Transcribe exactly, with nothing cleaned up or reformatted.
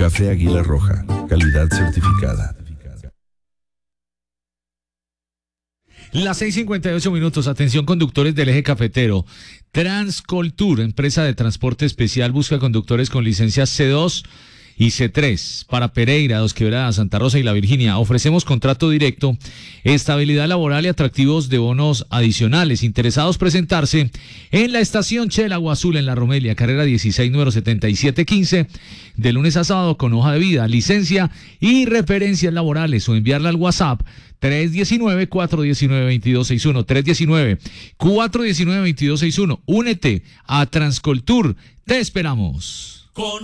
Café Águila Roja, calidad certificada. Las seis cincuenta y ocho minutos, atención conductores del eje cafetero. Transcoltur, empresa de transporte especial, busca conductores con licencias C dos y C tres para Pereira, Dos Quebradas, Santa Rosa y La Virginia. Ofrecemos contrato directo, estabilidad laboral y atractivos de bonos adicionales. Interesados presentarsem en la estación Che del Agua Azul en La Romelia, carrera dieciséis, número setenta y siete quince, de lunes a sábado con hoja de vida, licencia y referencias laborales, o enviarla al WhatsApp tres uno nueve, cuatro uno nueve, dos dos seis uno, tres uno nueve, cuatro uno nueve, dos dos seis uno. Únete a Transcoltur, te esperamos. Con